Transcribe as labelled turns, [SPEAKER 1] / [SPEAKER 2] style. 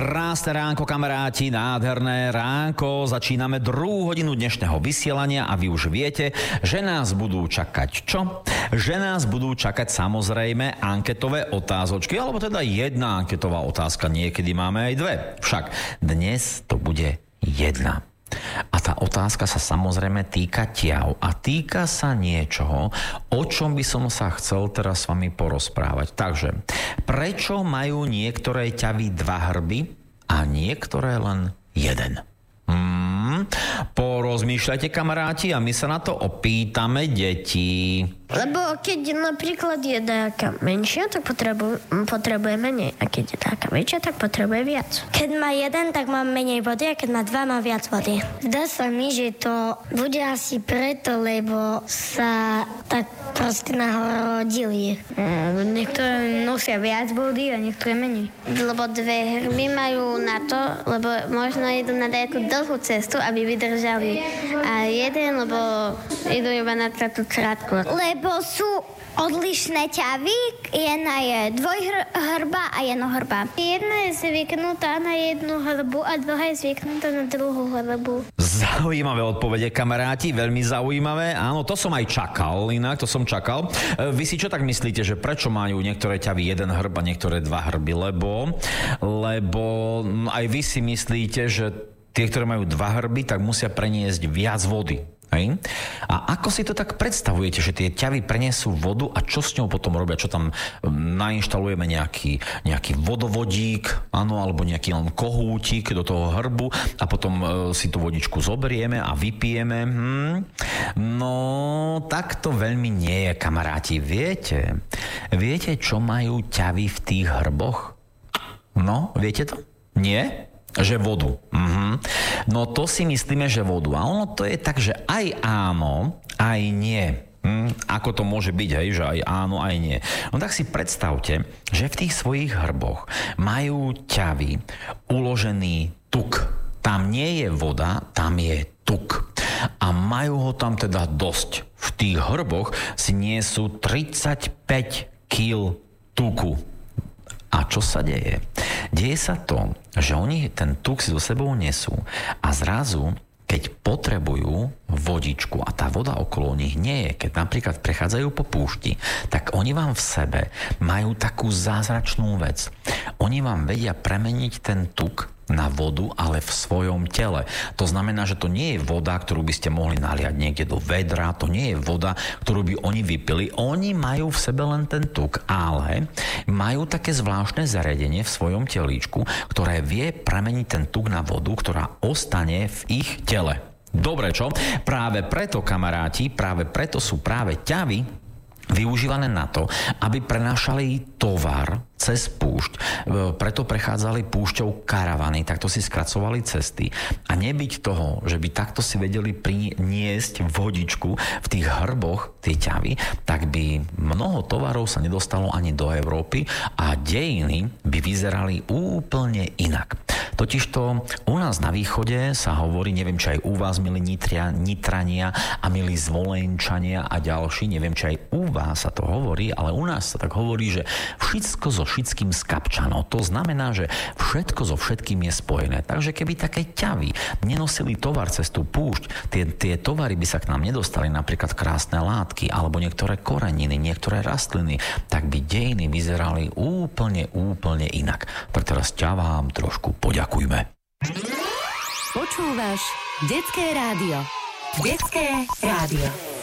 [SPEAKER 1] Krásne ránko, kamaráti, nádherné ránko. Začíname 2. hodinu dnešného vysielania a vy už viete, že nás budú čakať čo? Že nás budú čakať samozrejme anketové otázočky, alebo teda jedna anketová otázka, niekedy máme aj dve. Však dnes to bude jedna. A tá otázka sa samozrejme týka ťav a týka sa niečoho, o čom by som sa chcel teraz s vami porozprávať. Takže, prečo majú niektoré ťavy 2 hrby a niektoré len 1? Porozmýšľajte, kamaráti, a my sa na to opýtame deti.
[SPEAKER 2] Lebo keď napríklad je taká menšia, tak potrebuje menej. A keď je taká väčšia, tak potrebuje viac.
[SPEAKER 3] Keď má 1, tak má menej vody, a keď má 2, má viac vody.
[SPEAKER 4] Zdá sa mi, že to bude asi preto, lebo sa tak proste narodili.
[SPEAKER 5] Niektoré nosia viac vody a niektoré menej.
[SPEAKER 6] Lebo 2 hrby majú na to, lebo možno idú na nejakú dlhú cestu, aby vydržali. A 1, lebo idú iba na takú krátku.
[SPEAKER 3] Lebo sú odlišné ťavy, jedna je dvojhrba a jednohrba.
[SPEAKER 6] Jedna je zvyknutá na 1 hrbu a druhá je zvyknutá na 2 hrbu.
[SPEAKER 1] Zaujímavé odpovede, kamaráti, veľmi zaujímavé. Áno, to som aj čakal, inak to som čakal. Vy si čo tak myslíte, že prečo majú niektoré ťavy 1 hrb a niektoré 2 hrby? Lebo aj vy si myslíte, že tie, ktoré majú 2 hrby, tak musia preniesť viac vody. Hej? A ako si to tak predstavujete, že tie ťavy prenesú vodu a čo s ňou potom robia? Čo tam nainštalujeme nejaký vodovodík, áno, alebo nejaký len kohútik do toho hrbu a potom si tú vodičku zoberieme a vypijeme? No, tak to veľmi nie je, kamaráti. Viete, čo majú ťavy v tých hrboch? No, viete to? Nie? Že vodu. No to si myslíme, že vodu. A ono to je tak, že aj áno, aj nie. Ako to môže byť, hej, že aj áno, aj nie. No tak si predstavte, že v tých svojich hrboch majú ťavy uložený tuk. Tam nie je voda, tam je tuk. A majú ho tam teda dosť. V tých hrboch si niesú 35 kg tuku. A čo sa deje? Deje sa to, že oni ten tuk si so sebou nesú a zrazu, keď potrebujú vodičku a tá voda okolo nich nie je, keď napríklad prechádzajú po púšti, tak oni vám v sebe majú takú zázračnú vec. Oni vám vedia premeniť ten tuk na vodu, ale v svojom tele. To znamená, že to nie je voda, ktorú by ste mohli naliať niekde do vedra, to nie je voda, ktorú by oni vypili. Oni majú v sebe len ten tuk, ale majú také zvláštne zariadenie v svojom telíčku, ktoré vie premeniť ten tuk na vodu, ktorá ostane v ich tele. Dobre, čo? Práve preto, kamaráti, sú práve ťavy využívané na to, aby prenášali tovar cez púšť. Preto prechádzali púšťou karavany, takto si skracovali cesty. A nebyť toho, že by takto si vedeli priniesť vodičku v tých hrboch, tie ťavy, tak by mnoho tovarov sa nedostalo ani do Európy a dejiny by vyzerali úplne inak. Totižto u nás na východe sa hovorí, neviem, či aj u vás, milí Nitrania a milí Zvolenčania a ďalší, neviem, či aj u vás sa to hovorí, ale u nás sa tak hovorí, že všetko so všetkým skapčano. To znamená, že všetko so všetkým je spojené. Takže keby také ťavy nenosili tovar cez tú púšť, tie tovary by sa k nám nedostali, napríklad krásne látky, alebo niektoré koreniny, niektoré rastliny, tak by dejiny vyzerali úplne inak. Preto ťavám trošku poďakujme.
[SPEAKER 7] Počúvaš Detské rádio. Detské rádio.